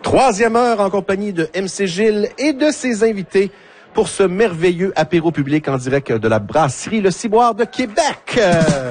Troisième heure en compagnie de MC Gilles et de ses invités pour ce merveilleux apéro public en direct de la brasserie Le Ciboire de Québec.